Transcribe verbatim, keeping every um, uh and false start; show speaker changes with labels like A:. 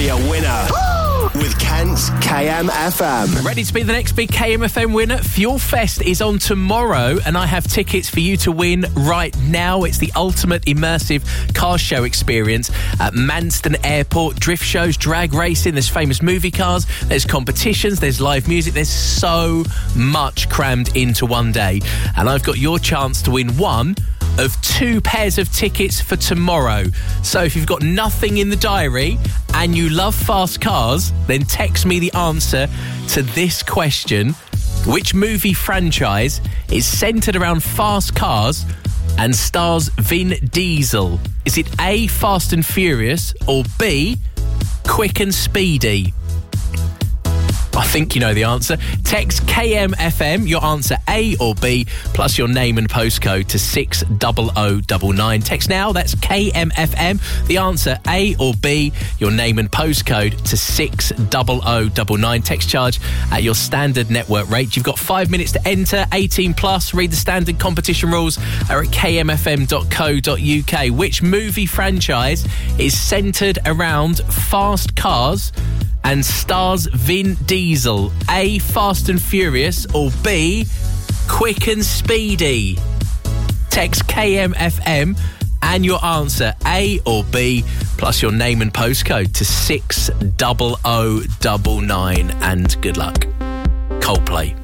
A: be a winner with Kent's K M F M.
B: Ready to be the next big K M F M winner? Fuel Fest is on tomorrow, and I have tickets for you to win right now. It's the ultimate immersive car show experience at Manston Airport. Drift shows, drag racing, there's famous movie cars, there's competitions, there's live music. There's so much crammed into one day. And I've got your chance to win one of two pairs of tickets for tomorrow. So if you've got nothing in the diary and you love fast cars, then text me the answer to this question. Which movie franchise is centred around fast cars and stars Vin Diesel? Is it A, Fast and Furious, or B, Quick and Speedy? I think you know the answer. Text K M F M, your answer A or B, plus your name and postcode to six double oh double nine. Text now, that's K M F M, the answer A or B, your name and postcode to six double oh double nine. Text charge at your standard network rate. You've got five minutes to enter, eighteen plus. Read the standard competition rules are at k m f m dot co dot u k. Which movie franchise is centred around fast cars and stars Vin Diesel? A, Fast and Furious, or B, Quick and Speedy? Text K M F M and your answer A or B, plus your name and postcode to six double oh double nine. And good luck. Coldplay.